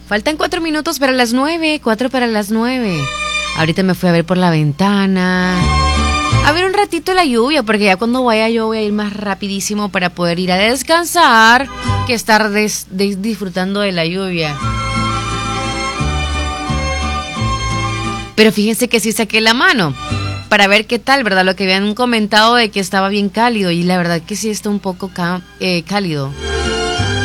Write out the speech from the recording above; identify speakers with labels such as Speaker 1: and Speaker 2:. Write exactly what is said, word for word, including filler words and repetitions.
Speaker 1: Faltan cuatro minutos para las nueve, cuatro para las nueve. Ahorita me fui a ver por la ventana, a ver un ratito la lluvia, porque ya cuando vaya yo voy a ir más rapidísimo para poder ir a descansar que estar des, des, disfrutando de la lluvia. Pero fíjense que sí saqué la mano para ver qué tal, ¿verdad? Lo que habían comentado de que estaba bien cálido, y la verdad que sí está un poco cá- eh, cálido.